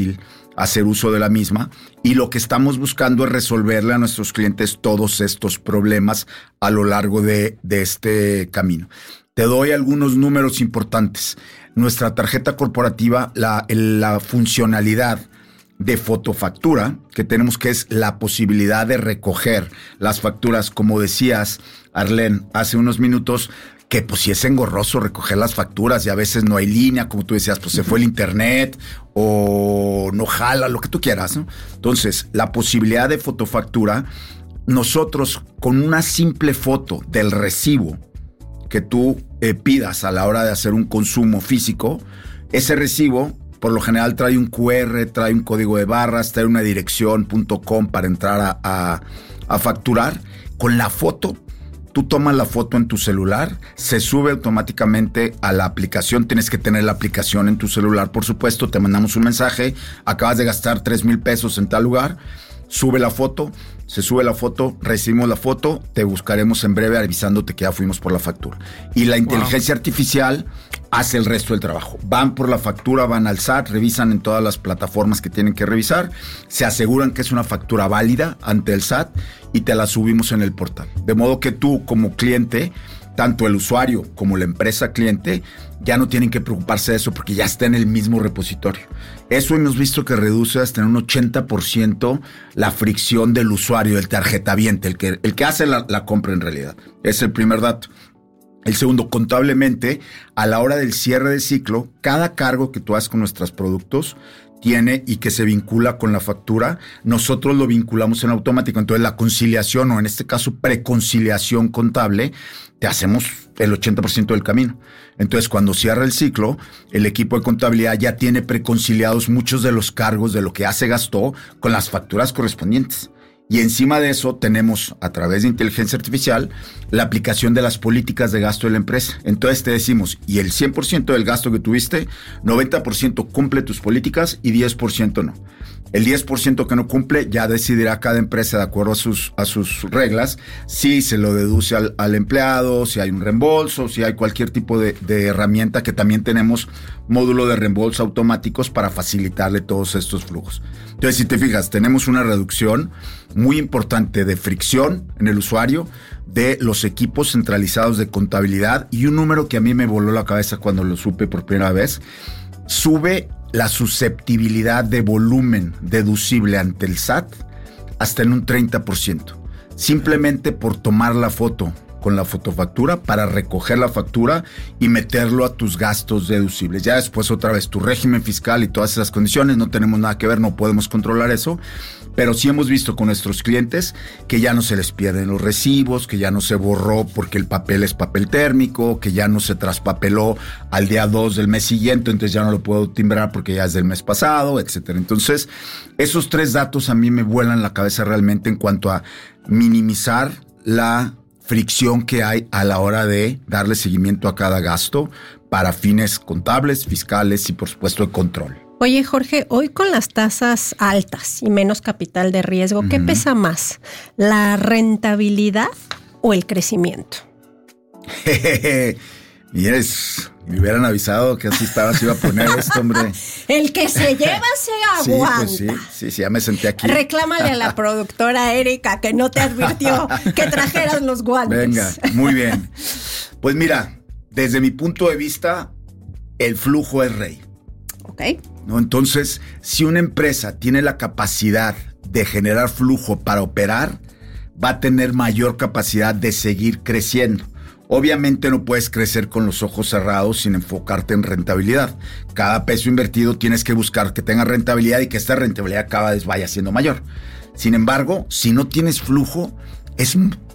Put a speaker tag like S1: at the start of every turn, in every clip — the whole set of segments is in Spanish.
S1: hacer uso de la misma, y lo que estamos buscando es resolverle a nuestros clientes todos estos problemas a lo largo de este camino. Te doy algunos números importantes. Nuestra tarjeta corporativa, la funcionalidad de fotofactura que tenemos, que es la posibilidad de recoger las facturas, como decías, Arlene, hace unos minutos, que pues si es engorroso recoger las facturas y a veces no hay línea, como tú decías, pues se fue el internet o no jala, lo que tú quieras, ¿no? Entonces, la posibilidad de fotofactura, nosotros con una simple foto del recibo que tú pidas a la hora de hacer un consumo físico, ese recibo por lo general trae un QR, trae un código de barras, trae una dirección .com para entrar a facturar. Con la foto, tú tomas la foto en tu celular, se sube automáticamente a la aplicación. Tienes que tener la aplicación en tu celular, por supuesto. Te mandamos un mensaje, acabas de gastar 3,000 pesos en tal lugar. Sube la foto, se sube la foto, recibimos la foto, te buscaremos en breve avisándote que ya fuimos por la factura. Y la inteligencia artificial hace el resto del trabajo. Van por la factura, van al SAT, revisan en todas las plataformas que tienen que revisar, se aseguran que es una factura válida ante el SAT y te la subimos en el portal. De modo que tú como cliente, tanto el usuario como la empresa cliente, ya no tienen que preocuparse de eso porque ya está en el mismo repositorio. Eso hemos visto que reduce hasta en un 80% la fricción del usuario, del tarjetaviente, el que hace la compra en realidad. Es el primer dato. El segundo, contablemente, a la hora del cierre de ciclo, cada cargo que tú haces con nuestros productos tiene y que se vincula con la factura, nosotros lo vinculamos en automático. Entonces la conciliación, o en este caso preconciliación contable, te hacemos el 80% del camino. Entonces cuando cierra el ciclo, el equipo de contabilidad ya tiene preconciliados muchos de los cargos de lo que ya se gastó con las facturas correspondientes. Y encima de eso tenemos, a través de inteligencia artificial, la aplicación de las políticas de gasto de la empresa. Entonces te decimos, y el 100% del gasto que tuviste, 90% cumple tus políticas y 10% no. El 10% que no cumple ya decidirá cada empresa de acuerdo a sus reglas si se lo deduce al empleado, si hay un reembolso, si hay cualquier tipo de herramienta, que también tenemos módulo de reembolso automáticos para facilitarle todos estos flujos. Entonces, si te fijas, tenemos una reducción muy importante de fricción en el usuario, de los equipos centralizados de contabilidad, y un número que a mí me voló la cabeza cuando lo supe por primera vez: sube la susceptibilidad de volumen deducible ante el SAT hasta en un 30%, simplemente por tomar la foto con la fotofactura para recoger la factura y meterlo a tus gastos deducibles. Ya después otra vez tu régimen fiscal y todas esas condiciones no tenemos nada que ver, no podemos controlar eso, pero sí hemos visto con nuestros clientes que ya no se les pierden los recibos, que ya no se borró porque el papel es papel térmico, que ya no se traspapeló al día 2 del mes siguiente, entonces ya no lo puedo timbrar porque ya es del mes pasado, etcétera. Entonces, esos 3 datos a mí me vuelan la cabeza realmente en cuanto a minimizar la fricción que hay a la hora de darle seguimiento a cada gasto para fines contables, fiscales y por supuesto de control.
S2: Oye, Jorge, hoy con las tasas altas y menos capital de riesgo, ¿qué pesa más? ¿La rentabilidad o el crecimiento?
S1: Mires, me hubieran avisado que así estaba, se iba a poner esto, hombre.
S2: El que se lleva se aguanta.
S1: Sí, pues sí, ya me senté aquí.
S2: Reclámale a la productora Erika que no te advirtió que trajeras los guantes.
S1: Venga, muy bien. Pues mira, desde mi punto de vista, el flujo es rey.
S2: Ok.
S1: ¿No? Entonces, si una empresa tiene la capacidad de generar flujo para operar, va a tener mayor capacidad de seguir creciendo. Obviamente no puedes crecer con los ojos cerrados sin enfocarte en rentabilidad. Cada peso invertido tienes que buscar que tenga rentabilidad y que esta rentabilidad cada vez vaya siendo mayor. Sin embargo, si no tienes flujo, es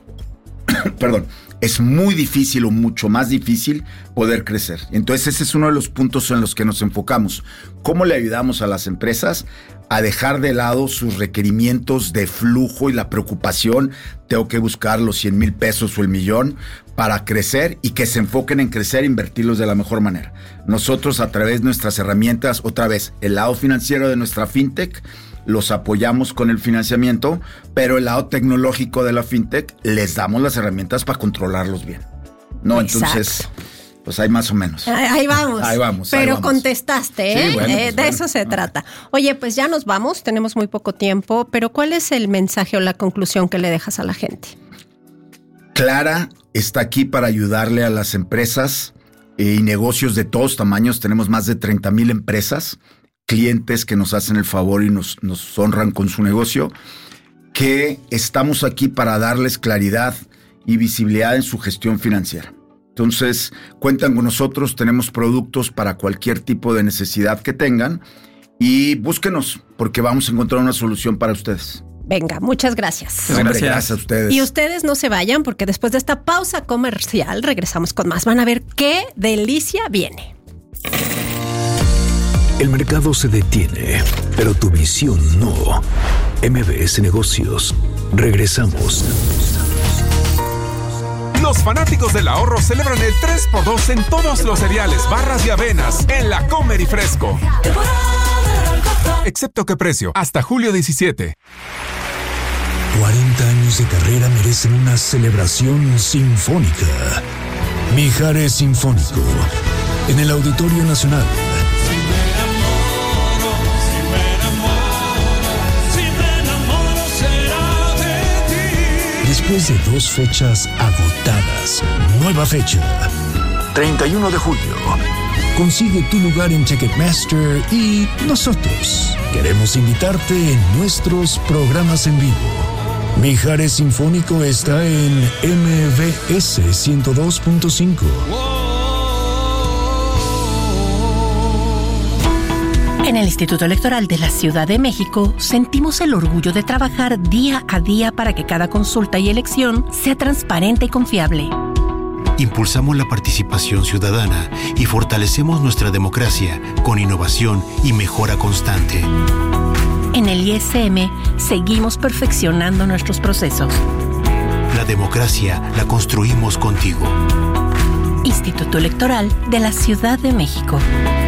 S1: muy difícil o mucho más difícil poder crecer. Entonces ese es uno de los puntos en los que nos enfocamos. ¿Cómo le ayudamos a las empresas a dejar de lado sus requerimientos de flujo y la preocupación? Tengo que buscar los 100,000 pesos o el millón para crecer, y que se enfoquen en crecer e invertirlos de la mejor manera. Nosotros, a través de nuestras herramientas, otra vez, el lado financiero de nuestra fintech, los apoyamos con el financiamiento, pero el lado tecnológico de la fintech les damos las herramientas para controlarlos bien. ¿No?
S2: Exacto.
S1: Entonces, Pues ahí más o menos.
S2: Ahí vamos.
S1: Ahí vamos.
S2: Pero
S1: ahí vamos.
S2: contestaste, ¿eh?
S1: Sí, bueno, pues
S2: de eso se trata. Oye, pues ya nos vamos, tenemos muy poco tiempo, pero ¿cuál es el mensaje o la conclusión que le dejas a la gente?
S1: Clara está aquí para ayudarle a las empresas y negocios de todos tamaños. Tenemos más de 30,000 empresas, clientes que nos hacen el favor y nos honran con su negocio, que estamos aquí para darles claridad y visibilidad en su gestión financiera. Entonces, cuentan con nosotros, tenemos productos para cualquier tipo de necesidad que tengan y búsquenos porque vamos a encontrar una solución para ustedes.
S2: Venga, muchas gracias.
S1: Gracias a ustedes.
S2: Y ustedes no se vayan porque después de esta pausa comercial regresamos con más. Van a ver qué delicia viene.
S3: El mercado se detiene, pero tu visión no. MBS Negocios. Regresamos.
S4: Los fanáticos del ahorro celebran el 3x2 en todos los cereales, barras y avenas en la Comer y Fresco. Excepto qué precio, hasta julio 17.
S3: 40 años de carrera merecen una celebración sinfónica. Mijares Sinfónico, en el Auditorio Nacional. Después de 2 fechas agotadas, nueva fecha, 31 de julio. Consigue tu lugar en Ticketmaster y nosotros queremos invitarte en nuestros programas en vivo. Mijares Sinfónico está en MBS 102.5.
S5: En el Instituto Electoral de la Ciudad de México sentimos el orgullo de trabajar día a día para que cada consulta y elección sea transparente y confiable.
S6: Impulsamos la participación ciudadana y fortalecemos nuestra democracia con innovación y mejora constante.
S5: En el ISM seguimos perfeccionando nuestros procesos.
S6: La democracia la construimos contigo.
S5: Instituto Electoral de la Ciudad de México.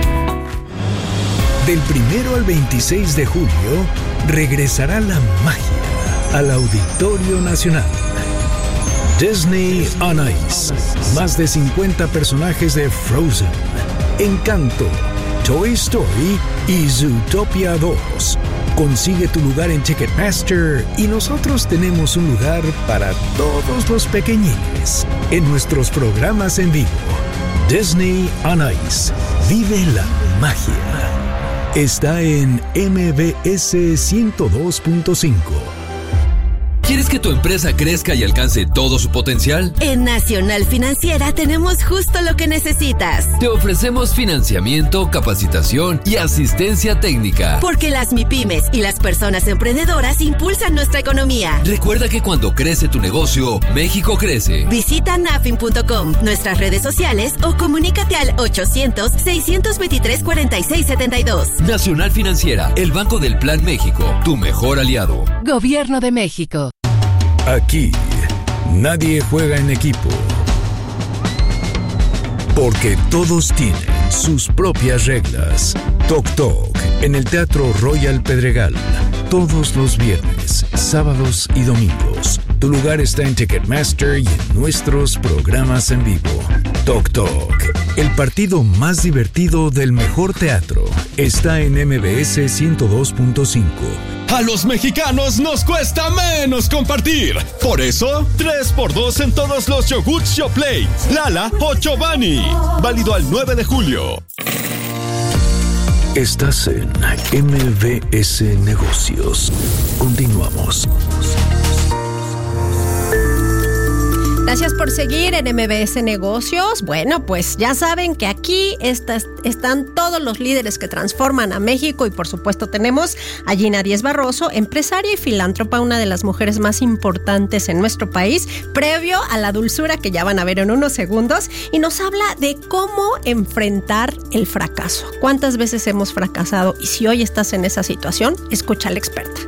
S3: Del 1 al 26 de julio, regresará la magia al Auditorio Nacional. Disney on Ice. Más de 50 personajes de Frozen, Encanto, Toy Story y Zootopia 2. Consigue tu lugar en Ticketmaster y nosotros tenemos un lugar para todos los pequeñines en nuestros programas en vivo. Disney on Ice. Vive la magia. Está en MBS 102.5.
S7: ¿Quieres que tu empresa crezca y alcance todo su potencial?
S8: En Nacional Financiera tenemos justo lo que necesitas.
S7: Te ofrecemos financiamiento, capacitación y asistencia técnica.
S8: Porque las MIPYMES y las personas emprendedoras impulsan nuestra economía.
S7: Recuerda que cuando crece tu negocio, México crece.
S8: Visita nafin.com, nuestras redes sociales o comunícate al 800-623-4672.
S7: Nacional Financiera, el Banco del Plan México, tu mejor aliado.
S5: Gobierno de México.
S3: Aquí, nadie juega en equipo. Porque todos tienen sus propias reglas. Toc Toc, en el Teatro Royal Pedregal. Todos los viernes, sábados y domingos. Tu lugar está en Ticketmaster y en nuestros programas en vivo. Toc Toc, el partido más divertido del mejor teatro, está en MBS 102.5.
S9: A los mexicanos nos cuesta menos compartir. Por eso, 3x2 en todos los yogurts Yoplait, Lala o Chobani. Válido al 9 de julio.
S3: Estás en MBS Negocios. Continuamos.
S2: Gracias por seguir en MBS Negocios. Bueno, pues ya saben que aquí están todos los líderes que transforman a México y por supuesto tenemos a Gina Díez Barroso, empresaria y filántropa, una de las mujeres más importantes en nuestro país, previo a la dulzura que ya van a ver en unos segundos, y nos habla de cómo enfrentar el fracaso. ¿Cuántas veces hemos fracasado? Y si hoy estás en esa situación, escucha a la experta.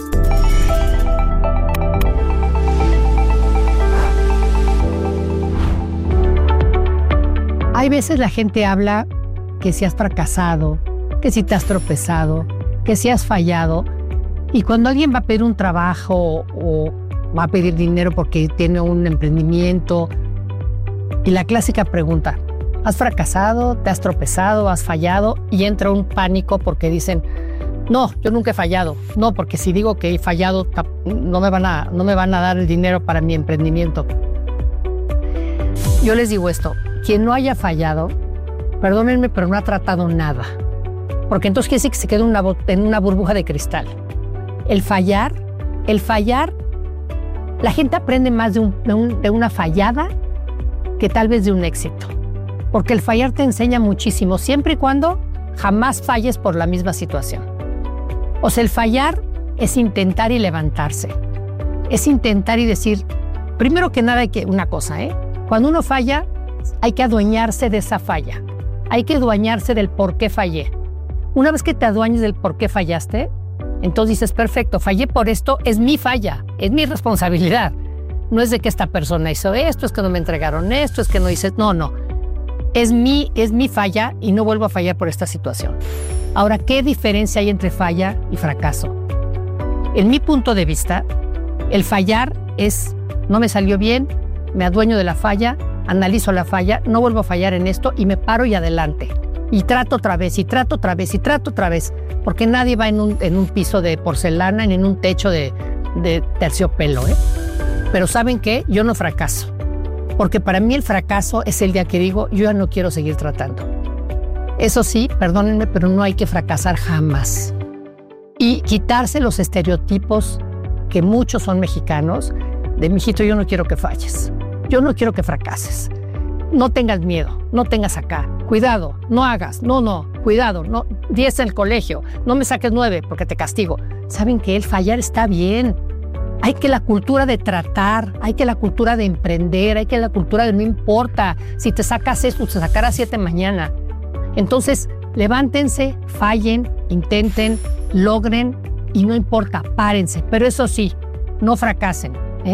S10: Hay veces la gente habla que si has fracasado, que si te has tropezado, que si has fallado. Y cuando alguien va a pedir un trabajo o va a pedir dinero porque tiene un emprendimiento, y la clásica pregunta, Has fracasado, te has tropezado, has fallado y entra un pánico porque dicen, no, yo nunca he fallado. No, porque si digo que he fallado, no me van a dar el dinero para mi emprendimiento. Yo les digo esto, quien no haya fallado, perdónenme, pero no ha tratado nada. Porque entonces quiere decir que se queda en una burbuja de cristal. El fallar, la gente aprende más de una fallada que tal vez de un éxito. Porque el fallar te enseña muchísimo, siempre y cuando jamás falles por la misma situación. O sea, el fallar es intentar y levantarse. Es intentar y decir, primero que nada una cosa, cuando uno falla, hay que adueñarse de esa falla. Hay que adueñarse del por qué fallé. Una vez que te adueñes del por qué fallaste, entonces dices, perfecto, fallé por esto, es mi falla, es mi responsabilidad. No es de que esta persona hizo esto, es que no me entregaron esto, es que no hice... No. Es mi falla y no vuelvo a fallar por esta situación. Ahora, ¿qué diferencia hay entre falla y fracaso? En mi punto de vista, el fallar es, no me salió bien, me adueño de la falla, analizo la falla, no vuelvo a fallar en esto y me paro y adelante. Y trato otra vez, y trato otra vez, y trato otra vez. Porque nadie va en un piso de porcelana ni en un techo de terciopelo, Pero ¿saben qué? Yo no fracaso. Porque para mí el fracaso es el día que digo, yo ya no quiero seguir tratando. Eso sí, perdónenme, pero no hay que fracasar jamás. Y quitarse los estereotipos que muchos son mexicanos, de mijito, yo no quiero que falles. Yo no quiero que fracases. No tengas miedo, no tengas acá. Cuidado, no hagas, no, cuidado, no, 10 en el colegio, no me saques 9 porque te castigo. ¿Saben que el fallar está bien? Hay que la cultura de tratar, hay que la cultura de emprender, hay que la cultura de no importa. Si te sacas esto, te sacarás 7 mañana. Entonces, levántense, fallen, intenten, logren y no importa, párense. Pero eso sí, no fracasen,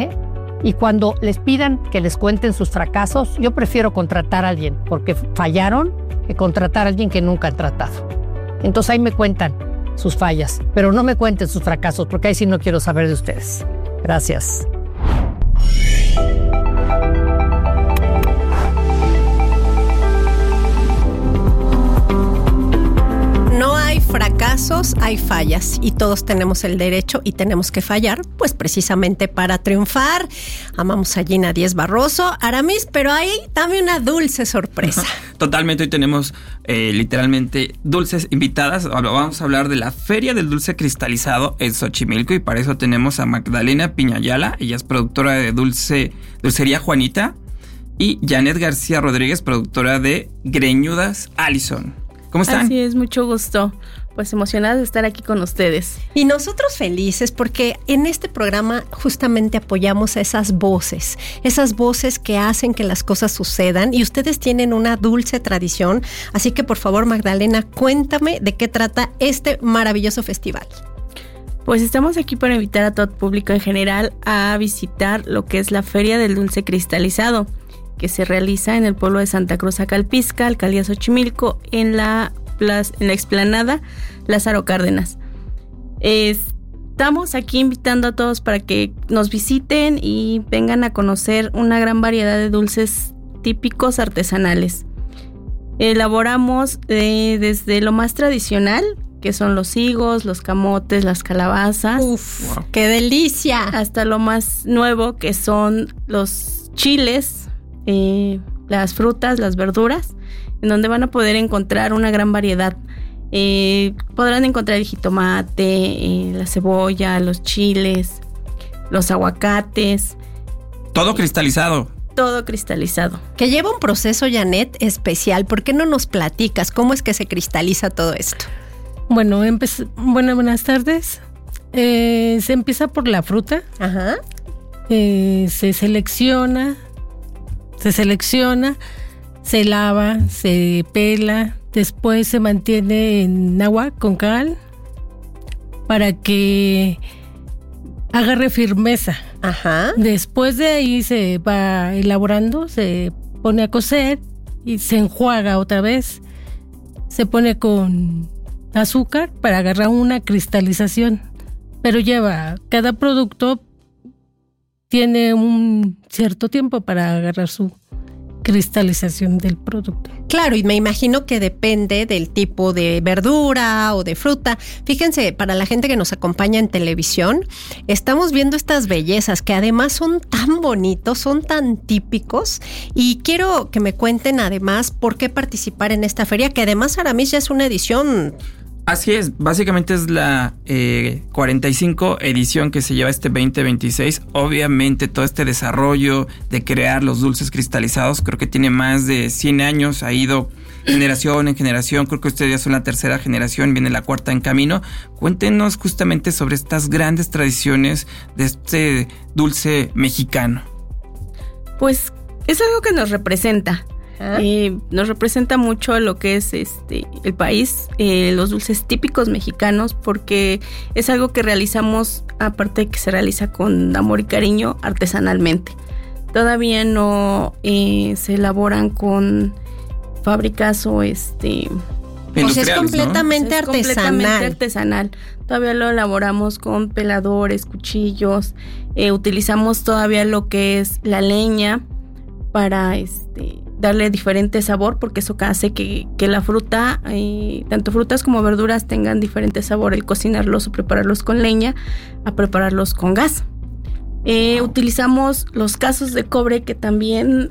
S10: Y cuando les pidan que les cuenten sus fracasos, yo prefiero contratar a alguien porque fallaron que contratar a alguien que nunca han tratado. Entonces ahí me cuentan sus fallas, pero no me cuenten sus fracasos porque ahí sí no quiero saber de ustedes. Gracias.
S2: No hay fracasos, hay fallas y todos tenemos el derecho y tenemos que fallar, pues precisamente para triunfar. Amamos a Gina Díez Barroso, Aramis, pero hay también una dulce sorpresa.
S11: Totalmente, hoy tenemos literalmente dulces invitadas. Vamos a hablar de la Feria del Dulce Cristalizado en Xochimilco y para eso tenemos a Magdalena Piñayala, ella es productora de Dulcería Juanita, y Janet García Rodríguez, productora de Greñudas Allison. ¿Cómo están?
S12: Así es, mucho gusto. Pues emocionada de estar aquí con ustedes.
S2: Y nosotros felices porque en este programa justamente apoyamos a esas voces que hacen que las cosas sucedan y ustedes tienen una dulce tradición. Así que por favor, Magdalena, cuéntame de qué trata este maravilloso festival.
S12: Pues estamos aquí para invitar a todo el público en general a visitar lo que es la Feria del Dulce Cristalizado, que se realiza en el pueblo de Santa Cruz Acalpizca, Alcaldía Xochimilco, en la explanada Lázaro Cárdenas. Estamos aquí invitando a todos para que nos visiten y vengan a conocer una gran variedad de dulces típicos artesanales. Elaboramos desde lo más tradicional, que son los higos, los camotes, las calabazas.
S2: ¡Uf! Wow. ¡Qué delicia!
S12: Hasta lo más nuevo, que son los chiles, las frutas, las verduras, en donde van a poder encontrar una gran variedad. Podrán encontrar el jitomate, la cebolla, los chiles, los aguacates.
S11: Todo cristalizado.
S12: Todo cristalizado.
S2: Que lleva un proceso, Janet, especial. ¿Por qué no nos platicas cómo es que se cristaliza todo esto?
S13: Bueno, buenas tardes. Se empieza por la fruta.
S2: Ajá.
S13: Se selecciona, se lava, se pela, después se mantiene en agua con cal para que agarre firmeza.
S2: Ajá.
S13: Después de ahí se va elaborando, se pone a cocer y se enjuaga otra vez. Se pone con azúcar para agarrar una cristalización, pero cada producto tiene un cierto tiempo para agarrar su cristalización del producto.
S2: Claro, y me imagino que depende del tipo de verdura o de fruta. Fíjense, para la gente que nos acompaña en televisión, estamos viendo estas bellezas que además son tan bonitos, son tan típicos, y quiero que me cuenten además por qué participar en esta feria, que además Aramis ya es una edición.
S11: Así es, básicamente es la 45 edición que se lleva este 2026. Obviamente todo este desarrollo de crear los dulces cristalizados creo que tiene más de 100 años, ha ido generación en generación, creo que ustedes ya son la tercera generación, viene la cuarta en camino. Cuéntenos justamente sobre estas grandes tradiciones de este dulce mexicano.
S12: Pues es algo que nos representa. Nos representa mucho lo que es el país, los dulces típicos mexicanos, porque es algo que realizamos, aparte de que se realiza con amor y cariño, artesanalmente. Todavía no se elaboran con fábricas o
S2: pues es completamente, ¿no? Artesanal.
S12: Es completamente artesanal. Todavía lo elaboramos con peladores, cuchillos, utilizamos todavía lo que es la leña para darle diferente sabor, porque eso hace que la fruta, tanto frutas como verduras, tengan diferente sabor, el cocinarlos o prepararlos con leña a prepararlos con gas. Utilizamos los casos de cobre, que también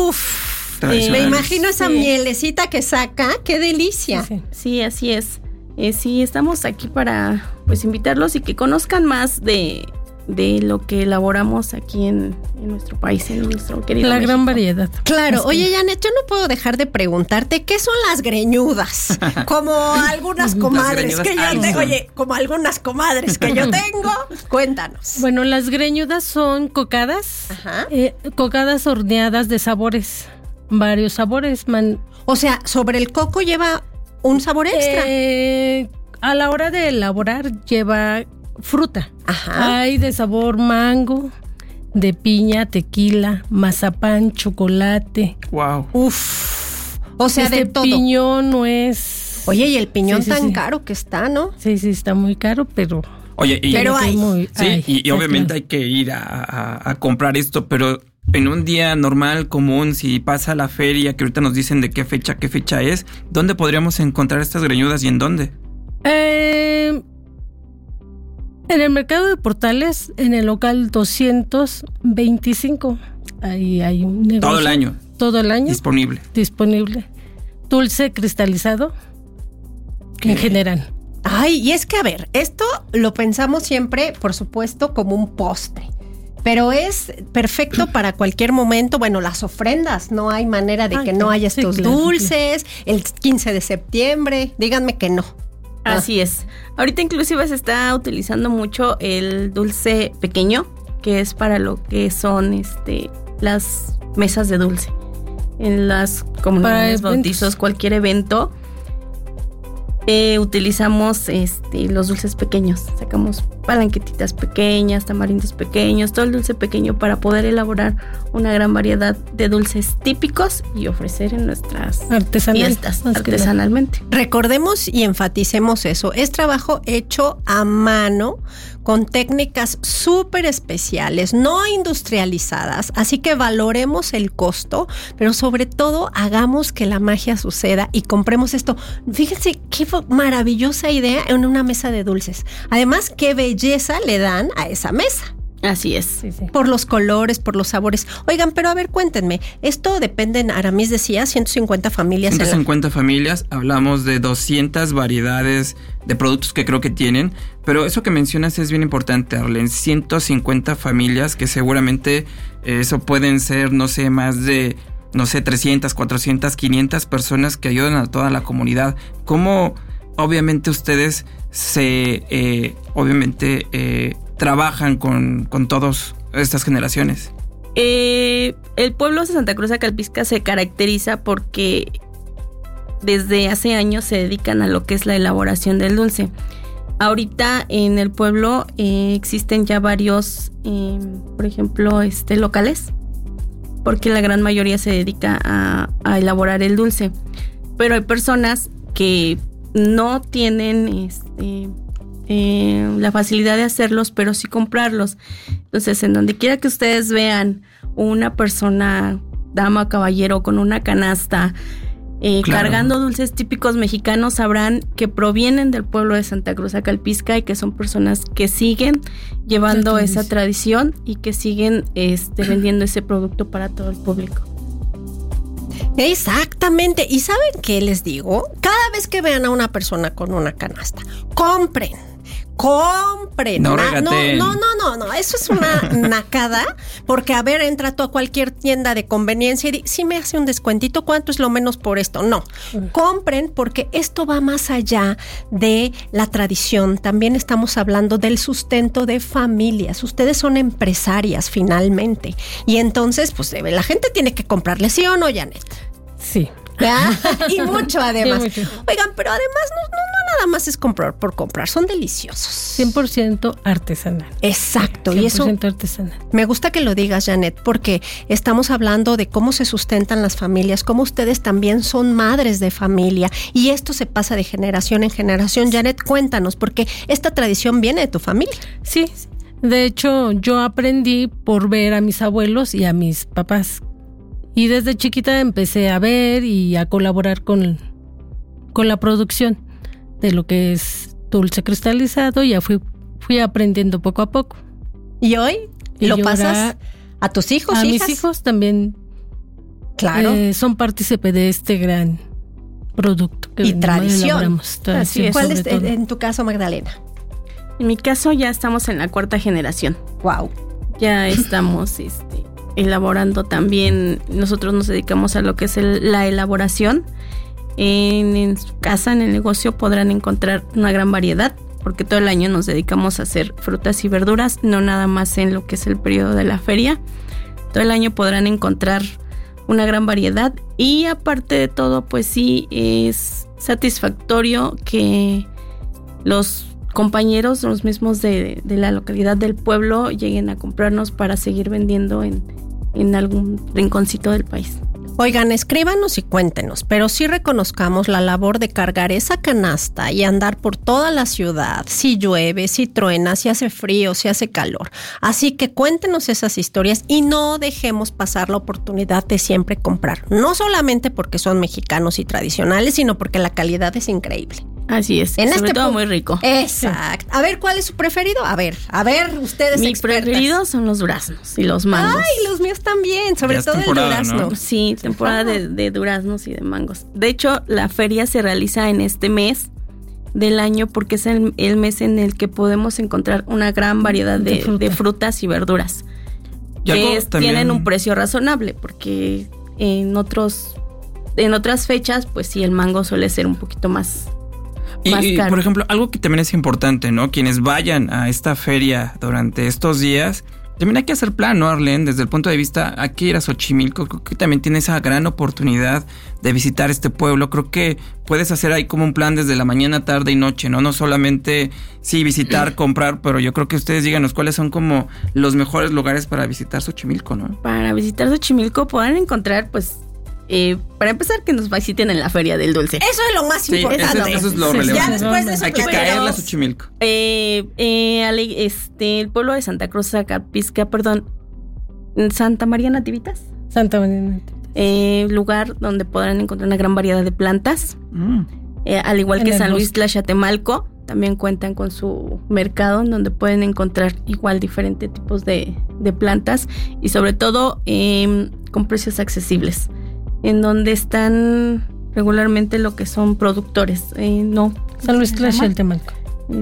S2: me imagino esa mielecita que saca, qué delicia.
S12: Sí, así es. Sí, estamos aquí para invitarlos y que conozcan más de lo que elaboramos aquí en nuestro país, en nuestro querido
S13: La
S12: México.
S13: gran variedad.
S2: Claro. Oye, Janet, yo no puedo dejar de preguntarte, ¿qué son las greñudas? Como algunas comadres que yo tengo. Oye, como algunas comadres que yo tengo. Cuéntanos.
S13: Bueno, las greñudas son cocadas, cocadas horneadas de sabores, varios sabores.
S2: O sea, sobre el coco lleva un sabor extra.
S13: A la hora de elaborar lleva fruta.
S2: Ajá.
S13: Hay de sabor mango, de piña, tequila, mazapán, chocolate.
S11: Wow.
S2: Uf. O sea, de todo.
S13: Piñón, nuez.
S2: Oye, y el piñón tan caro que está, ¿no?
S13: Sí, está muy caro, pero...
S11: Oye,
S2: pero hay.
S11: Y obviamente hay que ir a comprar esto, pero en un día normal, común, si pasa la feria, que ahorita nos dicen de qué fecha es, ¿dónde podríamos encontrar estas greñudas y en dónde?
S13: En el mercado de Portales, en el local 225. Ahí hay un negocio.
S11: Todo el año.
S13: Todo el año.
S11: Disponible.
S13: Dulce cristalizado. En general.
S2: Ay, y es que, a ver, esto lo pensamos siempre, por supuesto, como un postre. Pero es perfecto para cualquier momento. Bueno, las ofrendas, no hay manera de que no haya estos dulces. El 15 de septiembre, díganme que no.
S12: Así es. Ahorita inclusive se está utilizando mucho el dulce pequeño, que es para lo que son las mesas de dulce. En las comunidades, bautizos, cualquier evento, utilizamos los dulces pequeños. Sacamos palanquetitas pequeñas, tamarindos pequeños, todo el dulce pequeño para poder elaborar una gran variedad de dulces típicos y ofrecer en nuestras fiestas artesanalmente.
S2: Recordemos y enfaticemos eso. Es trabajo hecho a mano con técnicas súper especiales, no industrializadas, así que valoremos el costo, pero sobre todo hagamos que la magia suceda y compremos esto. Fíjense qué maravillosa idea en una mesa de dulces. Además, qué belleza le dan a esa mesa.
S12: Así es.
S2: Sí. Por los colores, por los sabores. Oigan, pero a ver, cuéntenme. Esto depende, Aramis decía, 150 familias.
S11: 150 familias, hablamos de 200 variedades de productos que creo que tienen, pero eso que mencionas es bien importante, Arlen. 150 familias que seguramente eso pueden ser, más de 300, 400, 500 personas que ayudan a toda la comunidad. ¿Cómo obviamente ustedes trabajan con todas estas generaciones?
S12: El pueblo de Santa Cruz Acalpizca se caracteriza porque desde hace años se dedican a lo que es la elaboración del dulce. Ahorita en el pueblo existen ya varios, por ejemplo, locales, porque la gran mayoría se dedica a elaborar el dulce. Pero hay personas que no tienen la facilidad de hacerlos, pero sí comprarlos. Entonces, en donde quiera que ustedes vean una persona dama o caballero con una canasta cargando dulces típicos mexicanos, sabrán que provienen del pueblo de Santa Cruz Acalpizca y que son personas que siguen llevando esa tradición y que siguen vendiendo ese producto para todo el público.
S2: Exactamente. ¿Y saben qué les digo? Cada vez que vean a una persona con una canasta, compren.
S11: No regateen.
S2: No, eso es una nacada, porque entra tú a cualquier tienda de conveniencia y si me hace un descuentito, ¿cuánto es lo menos por esto? No, compren, porque esto va más allá de la tradición. También estamos hablando del sustento de familias. Ustedes son empresarias finalmente, y entonces pues la gente tiene que comprarle, ¿sí o no, Janet?
S13: Sí.
S2: Y mucho además.
S13: Sí, mucho.
S2: Oigan, pero además no nada más es comprar por comprar, son deliciosos.
S13: 100% artesanal.
S2: Exacto.
S13: 100%
S2: y eso
S13: artesanal.
S2: Me gusta que lo digas, Janet, porque estamos hablando de cómo se sustentan las familias, cómo ustedes también son madres de familia, y esto se pasa de generación en generación. Janet, cuéntanos, porque esta tradición viene de tu familia.
S13: Sí, de hecho yo aprendí por ver a mis abuelos y a mis papás. Y desde chiquita empecé a ver y a colaborar con la producción de lo que es dulce cristalizado, y ya fui aprendiendo poco a poco.
S2: ¿Y hoy lo pasas a tus hijos,
S13: a
S2: hijas?
S13: mis hijos también.
S2: Claro.
S13: Son partícipe de este gran producto que
S2: y tradición.
S13: Tradición.
S2: ¿Cuál es en tu caso, Magdalena?
S12: En mi caso ya estamos en la 4ª generación.
S2: Wow.
S12: Ya estamos elaborando también. Nosotros nos dedicamos a lo que es la elaboración. En su casa, en el negocio, podrán encontrar una gran variedad, porque todo el año nos dedicamos a hacer frutas y verduras, no nada más en lo que es el periodo de la feria. Todo el año podrán encontrar una gran variedad, y aparte de todo, pues sí es satisfactorio que los compañeros, los mismos de la localidad del pueblo, lleguen a comprarnos para seguir vendiendo en algún rinconcito del país.
S2: Oigan, escríbanos y cuéntenos, pero sí reconozcamos la labor de cargar esa canasta y andar por toda la ciudad, si llueve, si truena, si hace frío, si hace calor. Así que cuéntenos esas historias y no dejemos pasar la oportunidad de siempre comprar. No solamente porque son mexicanos y tradicionales, sino porque la calidad es increíble.
S12: Así es, sobre todo muy rico.
S2: Exacto. A ver, ¿cuál es su preferido? A ver, ustedes
S12: Mis
S2: expertas.
S12: preferidos son los duraznos y los mangos.
S2: Ay, los míos también, sobre todo el durazno.
S11: ¿No?
S12: Sí, temporada de duraznos y de mangos. De hecho, la feria se realiza en este mes del año porque es el mes en el que podemos encontrar una gran variedad de frutas y verduras. Tienen un precio razonable, porque en otras fechas, pues sí, el mango suele ser un poquito más caro.
S11: Por ejemplo, algo que también es importante, ¿no? Quienes vayan a esta feria durante estos días, también hay que hacer plan, ¿no, Arlene? Desde el punto de vista, hay que ir a Xochimilco. Creo que también tiene esa gran oportunidad de visitar este pueblo. Creo que puedes hacer ahí como un plan desde la mañana, tarde y noche, ¿no? No solamente, sí, visitar, comprar, pero yo creo que ustedes díganos cuáles son como los mejores lugares para visitar Xochimilco, ¿no?
S12: Para visitar Xochimilco podrán encontrar, pues, para empezar, que nos visiten en la Feria del Dulce.
S2: Eso es lo más importante.
S11: Eso es lo relevante.
S2: Ya después de eso,
S11: hay que caerle a Xochimilco.
S12: El pueblo de Santa Cruz Acalpizca, Santa María Nativitas.
S13: Santa María Nativitas.
S12: Lugar donde podrán encontrar una gran variedad de plantas. Al igual que San Luis Tlaxatemalco, también cuentan con su mercado, en donde pueden encontrar igual diferentes tipos de plantas, y sobre todo con precios accesibles, en donde están regularmente lo que son productores.
S13: San Luis Tlaxatemalco.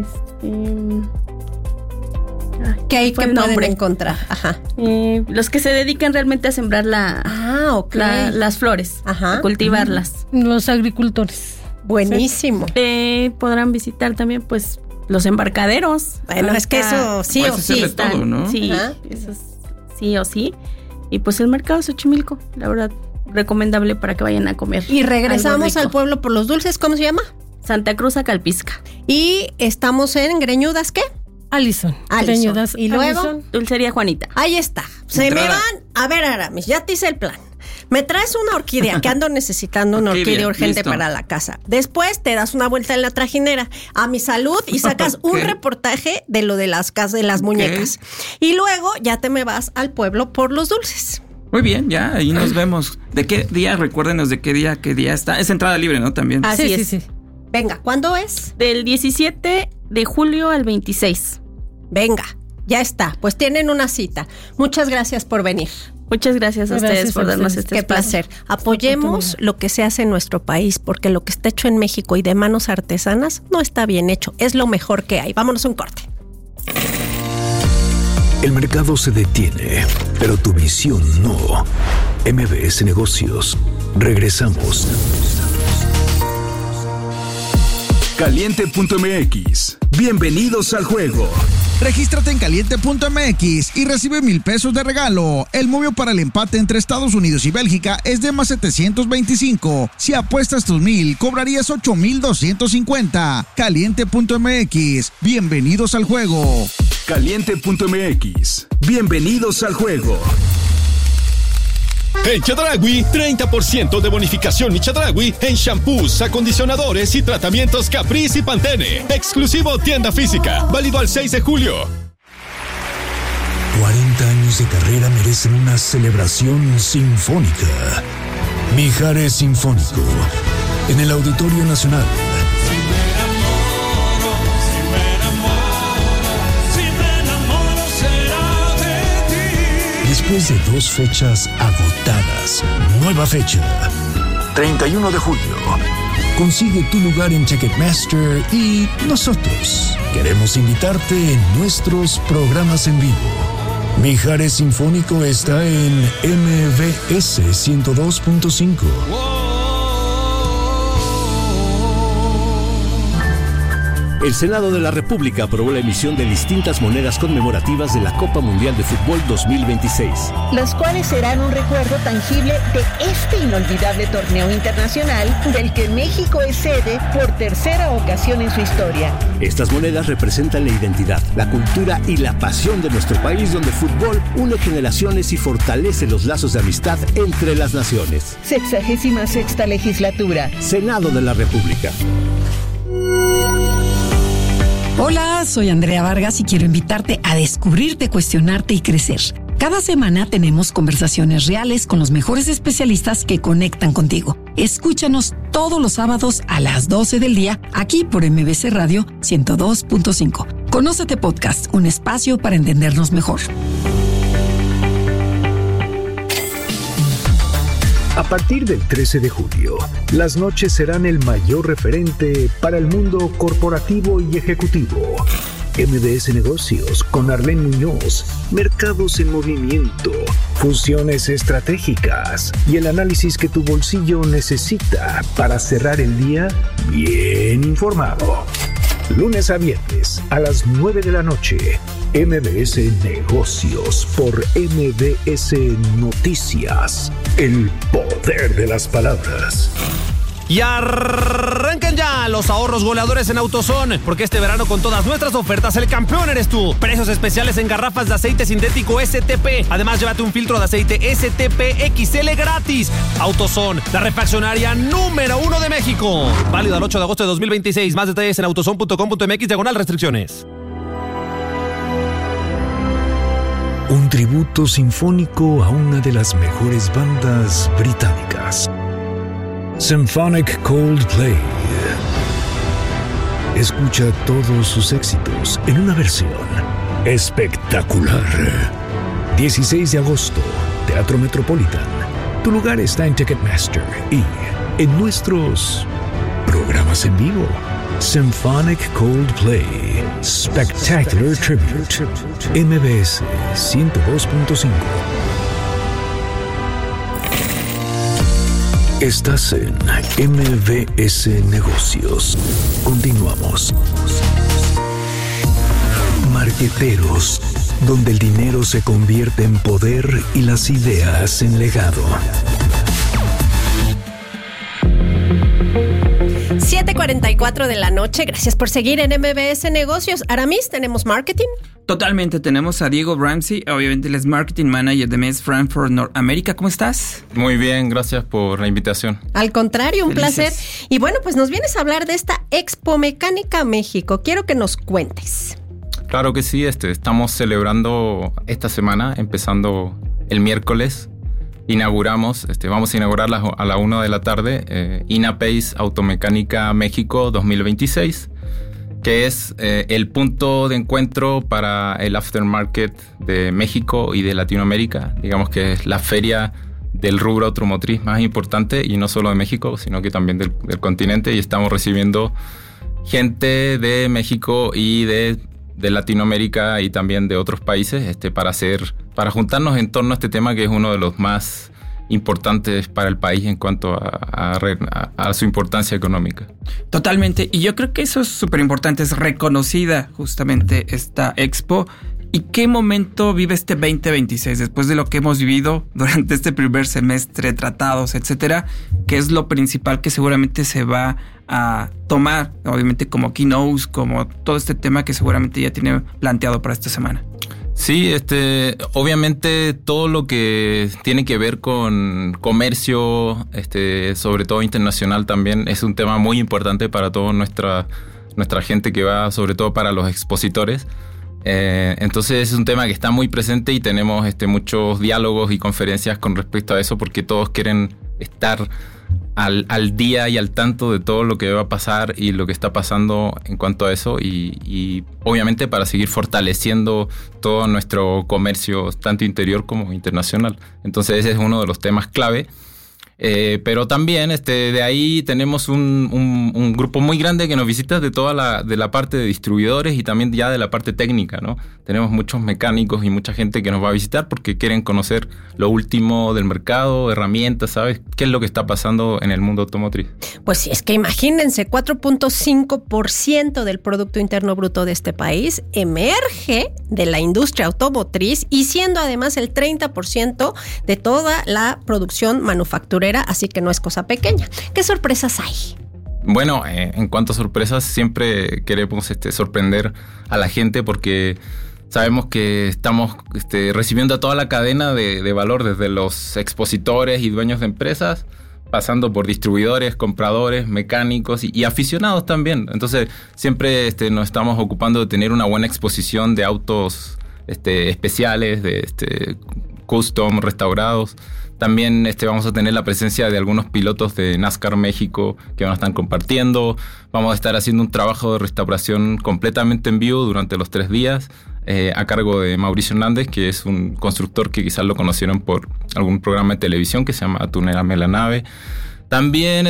S2: ¿Qué pueden encontrar? Ajá.
S12: Los que se dedican realmente a sembrar las flores, a cultivarlas.
S13: Los agricultores.
S2: Buenísimo.
S12: Podrán visitar también, pues, los embarcaderos.
S2: Bueno, es que eso sí o sí.
S11: Todo, ¿no?
S12: Sí, eso es sí o sí. Y pues el mercado de Xochimilco, la verdad, recomendable para que vayan a comer.
S2: Y regresamos al pueblo por los dulces, ¿cómo se llama?
S12: Santa Cruz Acalpizca.
S2: Y estamos en Greñudas, ¿qué?
S13: Alison.
S2: Greñudas. Y luego
S12: Alison. Dulcería Juanita.
S2: Ahí está. Se me van. A ver, Aramis, ya te hice el plan. Me traes una orquídea, que ando necesitando una orquídea urgente, listo, para la casa. Después te das una vuelta en la trajinera a Mi Salud y sacas un reportaje de lo de las casas de las muñecas. Y luego ya te me vas al pueblo por los dulces.
S11: Muy bien, ya, ahí nos vemos. ¿De qué día? Recuérdenos de qué día está. Es entrada libre, ¿no? También.
S12: Así es.
S2: Sí. Venga, ¿cuándo es?
S12: Del 17 de julio al 26.
S2: Venga, ya está. Pues tienen una cita. Muchas gracias por venir.
S12: Muchas gracias a ustedes por darnos este espacio.
S2: Qué placer. Apoyemos lo que se hace en nuestro país, porque lo que está hecho en México y de manos artesanas no está bien hecho. Es lo mejor que hay. Vámonos a un corte.
S3: El mercado se detiene, pero tu visión no. MBS Negocios. Regresamos.
S9: Caliente.mx. Bienvenidos al juego.
S14: Regístrate en Caliente.mx y recibe 1,000 pesos de regalo. El movio para el empate entre Estados Unidos y Bélgica es de más 725. Si apuestas tus 1,000, cobrarías 8,250. Caliente.mx. Bienvenidos al juego.
S9: Caliente.mx. Bienvenidos al juego. En Chedraui, 30% de bonificación y Chedraui en shampoos, acondicionadores y tratamientos Caprice y Pantene. Exclusivo tienda física, válido al 6 de julio.
S3: 40 años de carrera merecen una celebración sinfónica. Mijares Sinfónico, en el Auditorio Nacional. Después de 2 fechas agotadas, nueva fecha, 31 de julio. Consigue tu lugar en Ticketmaster y nosotros queremos invitarte en nuestros programas en vivo. Mijares Sinfónico está en MBS 102.5.
S15: El Senado de la República aprobó la emisión de distintas monedas conmemorativas de la Copa Mundial de Fútbol 2026.
S16: Las cuales serán un recuerdo tangible de este inolvidable torneo internacional del que México es sede por tercera ocasión en su historia.
S15: Estas monedas representan la identidad, la cultura y la pasión de nuestro país, donde el fútbol une generaciones y fortalece los lazos de amistad entre las naciones.
S16: 66ª legislatura.
S15: Senado de la República.
S17: Hola, soy Andrea Vargas y quiero invitarte a descubrirte, cuestionarte y crecer. Cada semana tenemos conversaciones reales con los mejores especialistas que conectan contigo. Escúchanos todos los sábados a las 12 del día, aquí por MBC Radio 102.5. Conócete Podcast, un espacio para entendernos mejor.
S3: A partir del 13 de julio, las noches serán el mayor referente para el mundo corporativo y ejecutivo. MBS Negocios con Arlene Muñoz, mercados en movimiento, fusiones estratégicas y el análisis que tu bolsillo necesita para cerrar el día bien informado. Lunes a viernes a las 9 de la noche, MBS Negocios por MBS Noticias. El poder de las palabras.
S18: Y arrancan ya los ahorros goleadores en AutoZone, porque este verano con todas nuestras ofertas el campeón eres tú. Precios especiales en garrafas de aceite sintético STP. Además, llévate un filtro de aceite STP XL gratis. AutoZone, la refaccionaria número 1 de México. Válido al 8 de agosto de 2026. Más detalles en autozone.com.mx/restricciones.
S3: Un tributo sinfónico a una de las mejores bandas británicas. Symphonic Coldplay. Escucha todos sus éxitos en una versión espectacular. 16 de agosto, Teatro Metropolitan. Tu lugar está en Ticketmaster y en nuestros programas en vivo. Symphonic Coldplay. Spectacular Tribute. MBS 102.5. Estás en MBS Negocios. Continuamos. Marqueteros, donde el dinero se convierte en poder y las ideas en legado.
S2: 7:44 de la noche. Gracias por seguir en MBS Negocios. Aramis, ¿tenemos marketing?
S11: Totalmente, tenemos a Diego Ramsey, obviamente él es Marketing Manager de MES Frankfurt Norteamérica. ¿Cómo estás?
S19: Muy bien, gracias por la invitación.
S2: Al contrario, un
S11: Felices.
S2: placer. Y bueno, pues nos vienes a hablar de esta Expo Mecánica México. Quiero que nos cuentes.
S19: Claro que sí, estamos celebrando esta semana, empezando el miércoles, vamos a inaugurarla a la 1 de la tarde, INAPACE Automecánica México 2026, que es el punto de encuentro para el aftermarket de México y de Latinoamérica. Digamos que es la feria del rubro automotriz más importante, y no solo de México, sino que también del continente, y estamos recibiendo gente de México y de Latinoamérica y también de otros países para juntarnos en torno a este tema, que es uno de los más importantes para el país en cuanto a su importancia económica.
S11: Totalmente, y yo creo que eso es súper importante, es reconocida justamente esta expo. ¿Y qué momento vive este 2026 después de lo que hemos vivido durante este primer semestre, tratados, etcétera? ¿Qué es lo principal que seguramente se va a tomar, obviamente como keynotes, como todo este tema que seguramente ya tiene planteado para esta semana?
S19: Sí, obviamente todo lo que tiene que ver con comercio, sobre todo internacional también, es un tema muy importante para toda nuestra gente que va, sobre todo para los expositores. Entonces es un tema que está muy presente y tenemos muchos diálogos y conferencias con respecto a eso, porque todos quieren estar al día y al tanto de todo lo que va a pasar y lo que está pasando en cuanto a eso, y obviamente para seguir fortaleciendo todo nuestro comercio, tanto interior como internacional. Entonces ese es uno de los temas clave. Pero también de ahí tenemos un grupo muy grande que nos visita de toda de la parte de distribuidores y también ya de la parte técnica, ¿no? Tenemos muchos mecánicos y mucha gente que nos va a visitar porque quieren conocer lo último del mercado, herramientas, ¿sabes? ¿Qué es lo que está pasando en el mundo automotriz?
S2: Pues sí, es que imagínense, 4.5% del Producto Interno Bruto de este país emerge de la industria automotriz, y siendo además el 30% de toda la producción manufacturera, así que no es cosa pequeña. ¿Qué sorpresas hay?
S19: Bueno, en cuanto a sorpresas, siempre queremos sorprender a la gente, porque sabemos que estamos recibiendo a toda la cadena de valor, desde los expositores y dueños de empresas, pasando por distribuidores, compradores, mecánicos y aficionados también. Entonces siempre nos estamos ocupando de tener una buena exposición de autos especiales, de custom, restaurados. También vamos a tener la presencia de algunos pilotos de NASCAR México que van a estar compartiendo. Vamos a estar haciendo un trabajo de restauración completamente en vivo durante los 3 días, a cargo de Mauricio Hernández, que es un constructor que quizás lo conocieron por algún programa de televisión que se llama Tunérame la nave. También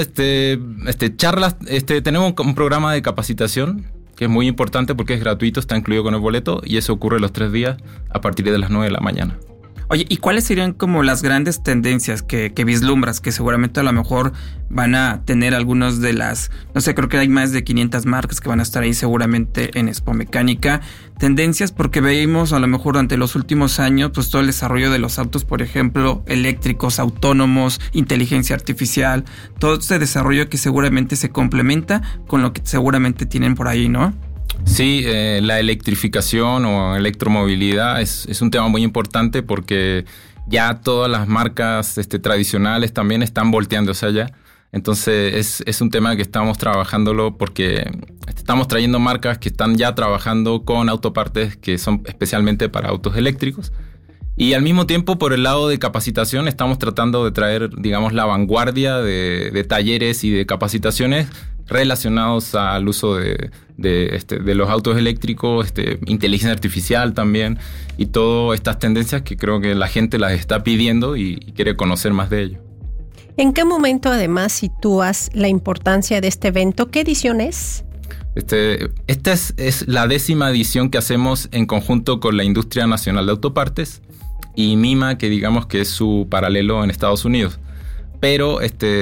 S19: charlas, tenemos un programa de capacitación que es muy importante porque es gratuito, está incluido con el boleto, y eso ocurre los 3 días a partir de las 9 de la mañana.
S11: Oye, ¿y cuáles serían como las grandes tendencias que vislumbras, que seguramente a lo mejor van a tener algunos de las, no sé, creo que hay más de 500 marcas que van a estar ahí seguramente en Expo Mecánica? Tendencias, porque veíamos a lo mejor durante los últimos años pues todo el desarrollo de los autos, por ejemplo, eléctricos, autónomos, inteligencia artificial, todo este desarrollo que seguramente se complementa con lo que seguramente tienen por ahí, ¿no?
S19: Sí, la electrificación o electromovilidad es un tema muy importante, porque ya todas las marcas tradicionales también están volteando hacia allá. Entonces es un tema que estamos trabajándolo, porque estamos trayendo marcas que están ya trabajando con autopartes que son especialmente para autos eléctricos. Y al mismo tiempo, por el lado de capacitación, estamos tratando de traer, digamos, la vanguardia de talleres y de capacitaciones relacionados al uso de los autos eléctricos, inteligencia artificial también, y todas estas tendencias que creo que la gente las está pidiendo y quiere conocer más de ello.
S2: ¿En qué momento además sitúas la importancia de este evento? ¿Qué edición es?
S19: Esta es la 10ª edición que hacemos en conjunto con la Industria Nacional de Autopartes y MIMA, que digamos que es su paralelo en Estados Unidos. Pero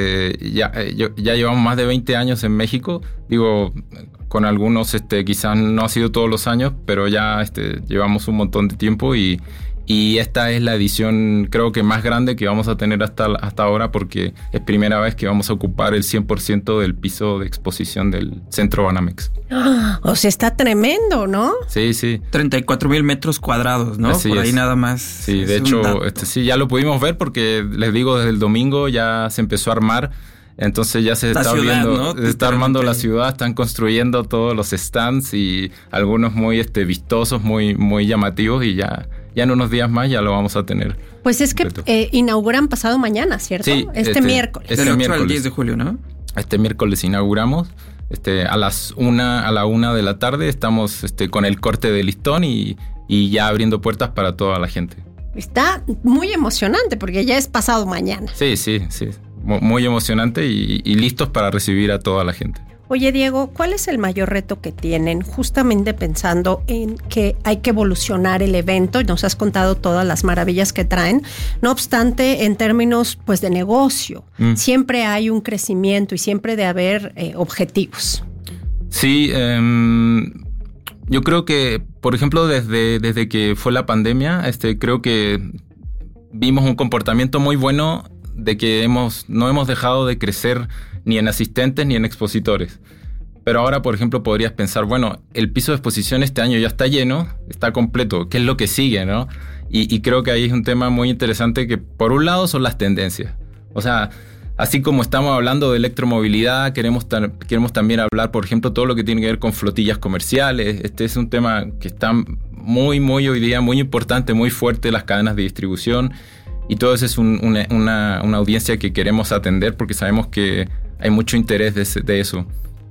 S19: ya llevamos más de 20 años en México, digo, con algunos quizás no ha sido todos los años, pero ya llevamos un montón de tiempo, y esta es la edición creo que más grande que vamos a tener hasta ahora, porque es primera vez que vamos a ocupar el 100% del piso de exposición del Centro Banamex.
S2: O sea, está tremendo, ¿no?
S19: Sí, sí.
S11: 34,000 metros cuadrados, ¿no?
S19: Así
S11: por
S19: es.
S11: Ahí nada más.
S19: Sí, de hecho, sí, ya lo pudimos ver, porque les digo, desde el domingo ya se empezó a armar. Entonces ya se está viendo, ¿no? Se está armando la ciudad, están construyendo todos los stands, y algunos muy vistosos, muy, muy llamativos, y ya ya en unos días más ya lo vamos a tener.
S2: Pues es que inauguran pasado mañana, ¿cierto?
S19: Sí,
S2: este miércoles.
S11: Del 8 al 10 de julio, ¿no?
S19: Este miércoles inauguramos. A la 1 de la tarde estamos con el corte de listón y ya abriendo puertas para toda la gente.
S2: Está muy emocionante porque ya es pasado mañana.
S19: Sí. Muy emocionante y listos para recibir a toda la gente.
S2: Oye, Diego, ¿cuál es el mayor reto que tienen justamente pensando en que hay que evolucionar el evento? Nos has contado todas las maravillas que traen. No obstante, en términos pues de negocio, siempre hay un crecimiento y siempre de haber objetivos.
S19: Sí, yo creo que, por ejemplo, desde que fue la pandemia, creo que vimos un comportamiento muy bueno de que no hemos dejado de crecer ni en asistentes ni en expositores. Pero ahora, por ejemplo, podrías pensar, bueno, el piso de exposición este año ya está lleno, está completo, ¿qué es lo que sigue, no? Y creo que ahí es un tema muy interesante que, por un lado, son las tendencias. O sea, así como estamos hablando de electromovilidad, queremos también hablar, por ejemplo, todo lo que tiene que ver con flotillas comerciales. Este es un tema que está muy hoy día, muy importante, muy fuerte, las cadenas de distribución. Y todo eso es una audiencia que queremos atender porque sabemos que hay mucho interés de eso.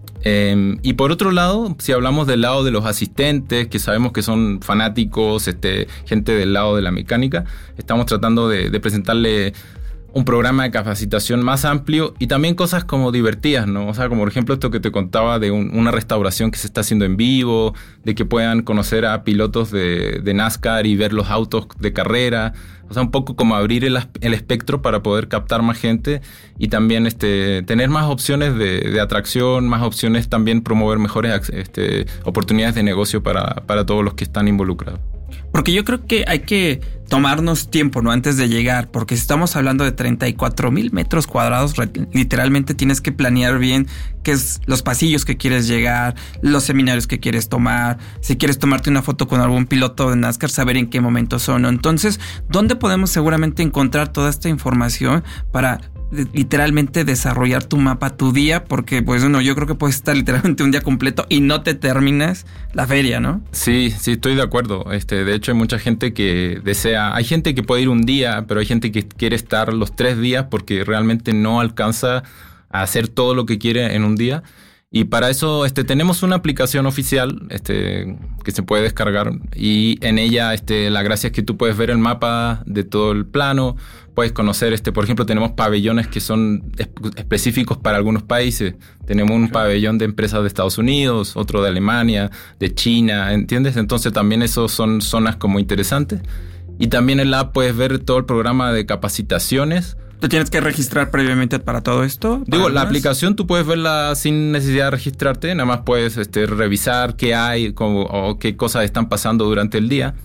S19: Y por otro lado, si hablamos del lado de los asistentes, que sabemos que son fanáticos, gente del lado de la mecánica, estamos tratando de presentarle un programa de capacitación más amplio y también cosas como divertidas, ¿no? O sea, como por ejemplo esto que te contaba de una restauración que se está haciendo en vivo, de que puedan conocer a pilotos de NASCAR y ver los autos de carrera. O sea, un poco como abrir el espectro para poder captar más gente y también tener más opciones de atracción, más opciones, también promover mejores oportunidades de negocio para todos los que están involucrados.
S11: Porque yo creo que hay que tomarnos tiempo, ¿no? Antes de llegar, porque si estamos hablando de 34,000 metros cuadrados, literalmente tienes que planear bien qué es los pasillos que quieres llegar, los seminarios que quieres tomar, si quieres tomarte una foto con algún piloto de NASCAR, saber en qué momento son, ¿no? Entonces, ¿dónde podemos seguramente encontrar toda esta información para literalmente desarrollar tu mapa, tu día? Porque pues yo creo que puedes estar literalmente un día completo y no te terminas la feria, ¿no?
S19: Sí, estoy de acuerdo. De hecho, hay mucha gente que hay gente que puede ir un día, pero hay gente que quiere estar los 3 días porque realmente no alcanza a hacer todo lo que quiere en un día. Y para eso tenemos una aplicación oficial que se puede descargar y en ella la gracia es que tú puedes ver el mapa de todo el plano, puedes conocer, por ejemplo, tenemos pabellones que son específicos para algunos países. Tenemos un pabellón de empresas de Estados Unidos, otro de Alemania, de China, ¿entiendes? Entonces también esos son zonas como interesantes. Y también en la app puedes ver todo el programa de capacitaciones.
S11: ¿Te tienes que registrar previamente para todo esto?
S19: Digo, la aplicación tú puedes verla sin necesidad de registrarte, nada más puedes revisar qué hay o qué cosas están pasando durante el día.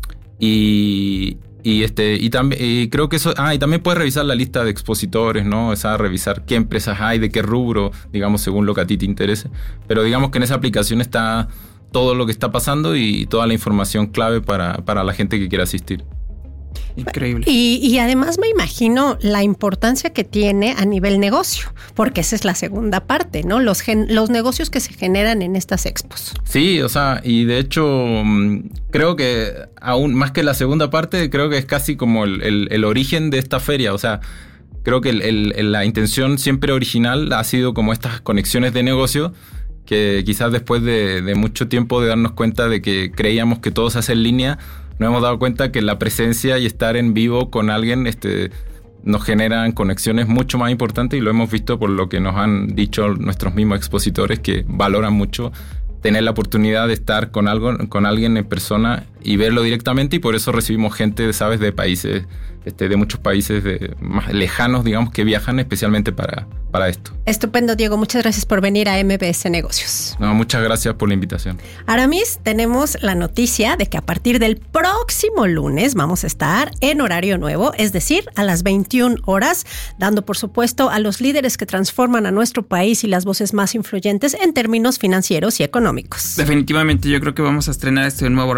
S19: Y creo que eso, y también puedes revisar la lista de expositores, ¿no? O sea, revisar qué empresas hay, de qué rubro, digamos, según lo que a ti te interese. Pero digamos que en esa aplicación está todo lo que está pasando y toda la información clave para la gente que quiera asistir.
S11: Increíble.
S2: Y además me imagino la importancia que tiene a nivel negocio, porque esa es la segunda parte, ¿no? Los negocios que se generan en estas expos.
S19: Sí, o sea, y de hecho creo que aún más que la segunda parte, creo que es casi como el origen de esta feria. O sea, creo que la intención siempre original ha sido como estas conexiones de negocio que quizás después de mucho tiempo de darnos cuenta de que creíamos que todo se hace en línea, nos hemos dado cuenta que la presencia y estar en vivo con alguien nos generan conexiones mucho más importantes y lo hemos visto por lo que nos han dicho nuestros mismos expositores que valoran mucho tener la oportunidad de estar con alguien en persona y verlo directamente y por eso recibimos gente, ¿sabes? De países, de muchos países más lejanos, digamos, que viajan especialmente para esto.
S2: Estupendo, Diego. Muchas gracias por venir a MBS Negocios.
S19: No, muchas gracias por la invitación.
S2: Aramis, tenemos la noticia de que a partir del próximo lunes vamos a estar en horario nuevo, es decir, a las 21 horas, dando por supuesto a los líderes que transforman a nuestro país y las voces más influyentes en términos financieros y económicos.
S11: Definitivamente, yo creo que vamos a estrenar este nuevo horario. Estamos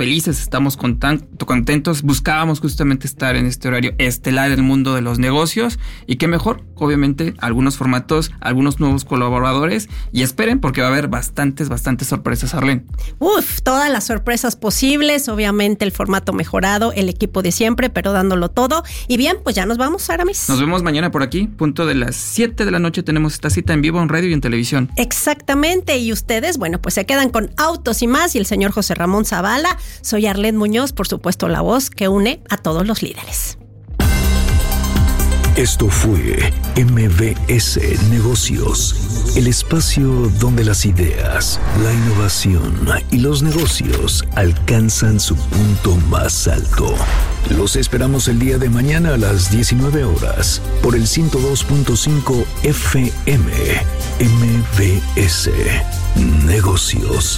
S11: felices, estamos contentos, buscábamos justamente estar en este horario estelar en el mundo de los negocios, y qué mejor, obviamente, algunos formatos, algunos nuevos colaboradores, y esperen porque va a haber bastantes sorpresas, Arlene.
S2: Todas las sorpresas posibles, obviamente el formato mejorado, el equipo de siempre, pero dándolo todo. Y bien, pues ya nos vamos, Aramis.
S11: Nos vemos mañana por aquí, punto de las 7 de la noche tenemos esta cita en vivo en radio y en televisión.
S2: Exactamente, y ustedes, bueno, pues se quedan con Autos y Más y el señor José Ramón Zavala. Soy Arlene Muñoz, por supuesto la voz que une a todos los líderes.
S3: Esto fue MBS Negocios, el espacio donde las ideas, la innovación y los negocios alcanzan su punto más alto. Los esperamos el día de mañana a las 19 horas por el 102.5 FM MBS Negocios.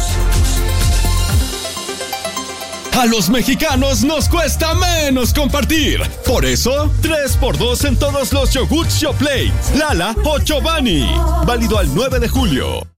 S9: A los mexicanos nos cuesta menos compartir. Por eso, 3x2 en todos los yogurts Yoplait, Lala o Chobani. Válido al 9 de julio.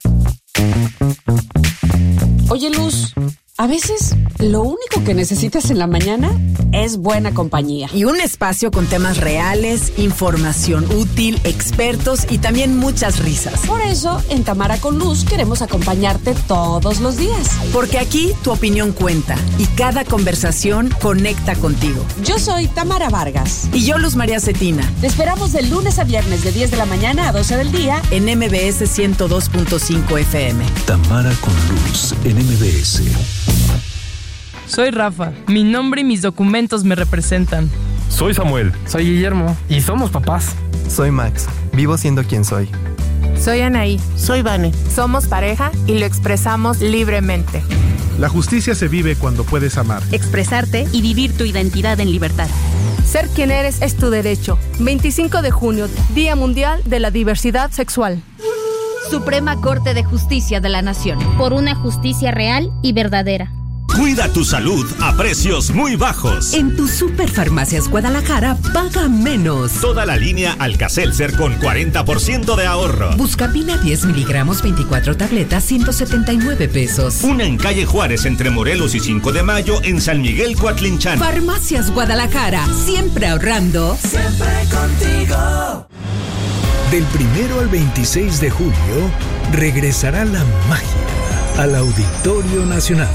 S20: Oye, Luz, a veces lo único que necesitas en la mañana es buena compañía.
S21: Y un espacio con temas reales, información útil, expertos y también muchas risas.
S20: Por eso, en Tamara con Luz queremos acompañarte todos los días.
S21: Porque aquí tu opinión cuenta y cada conversación conecta contigo.
S20: Yo soy Tamara Vargas.
S21: Y yo, Luz María Cetina.
S20: Te esperamos de lunes a viernes de 10 de la mañana a 12 del día
S21: en MBS 102.5 FM.
S3: Tamara con Luz en MBS.
S22: Soy Rafa. Mi nombre y mis documentos me representan.
S23: Soy Samuel.
S24: Soy Guillermo.
S23: Y somos papás.
S24: Soy Max. Vivo siendo quien soy.
S25: Soy Anaí.
S26: Soy Vane.
S25: Somos pareja y lo expresamos libremente.
S27: La justicia se vive cuando puedes amar,
S28: expresarte y vivir tu identidad en libertad.
S29: Ser quien eres es tu derecho. 25 de junio, Día Mundial de la Diversidad Sexual.
S28: Suprema Corte de Justicia de la Nación.
S30: Por una justicia real y verdadera.
S31: Cuida tu salud a precios muy bajos.
S32: En tus Superfarmacias Guadalajara, paga menos.
S31: Toda la línea Alka-Seltzer con 40% de ahorro.
S32: Buscapina 10 miligramos, 24 tabletas, 179 pesos.
S31: Una en calle Juárez entre Morelos y 5 de Mayo en San Miguel Coatlinchan.
S32: Farmacias Guadalajara, siempre ahorrando.
S33: Siempre contigo.
S3: Del 1 al 26 de julio, regresará la magia al Auditorio Nacional.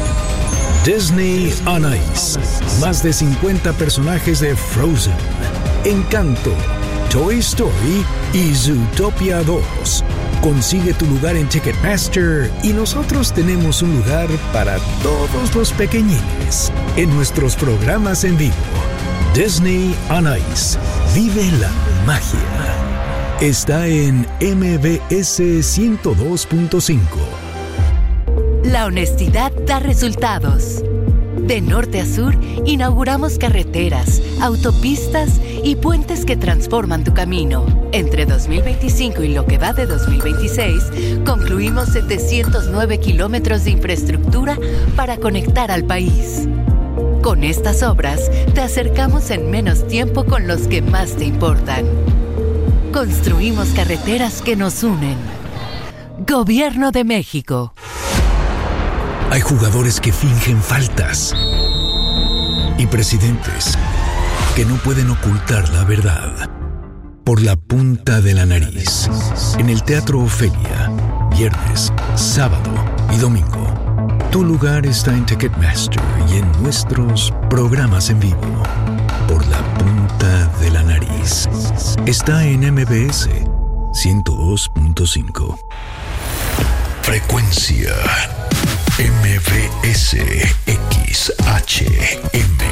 S3: Disney on Ice. Más de 50 personajes de Frozen, Encanto, Toy Story y Zootopia 2. Consigue tu lugar en Ticketmaster y nosotros tenemos un lugar para todos los pequeñines en nuestros programas en vivo. Disney on Ice. Vive la magia. Está en MBS 102.5.
S34: La honestidad da resultados. De norte a sur, inauguramos carreteras, autopistas y puentes que transforman tu camino. Entre 2025 y lo que va de 2026, concluimos 709 kilómetros de infraestructura para conectar al país. Con estas obras, te acercamos en menos tiempo con los que más te importan. Construimos carreteras que nos unen. Gobierno de México.
S3: Hay jugadores que fingen faltas y presidentes que no pueden ocultar la verdad por la punta de la nariz. En el Teatro Ofelia, viernes, sábado y domingo. Tu lugar está en Ticketmaster y en nuestros programas en vivo. Por la punta de la nariz. Está en MBS 102.5. Frecuencia MBS XHM.